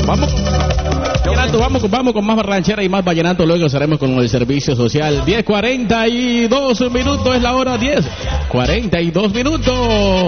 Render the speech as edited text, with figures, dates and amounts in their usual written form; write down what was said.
Vamos con más ranchera y más vallenato. Luego estaremos con el servicio social. 10:42 minutos es la hora. 10:42 minutos.